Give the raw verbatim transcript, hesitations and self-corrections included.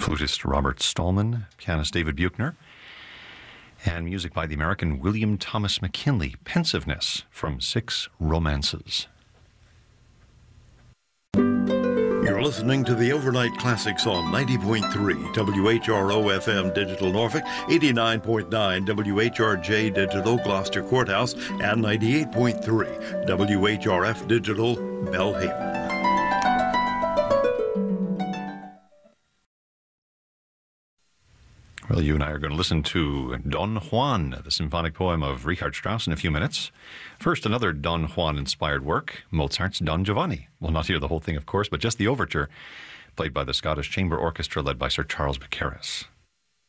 flutist Robert Stallman, pianist David Buechner, and music by the American William Thomas McKinley, Pensiveness from Six Romances. You're listening to the Overnight Classics on ninety point three W H R O F M Digital Norfolk, eighty-nine point nine W H R J Digital Gloucester Courthouse, and ninety-eight point three W H R F Digital Belhaven. Well, you and I are going to listen to Don Juan, the symphonic poem of Richard Strauss, in a few minutes. First, another Don Juan-inspired work, Mozart's Don Giovanni. We'll not hear the whole thing, of course, but just the overture, played by the Scottish Chamber Orchestra led by Sir Charles Beccaris.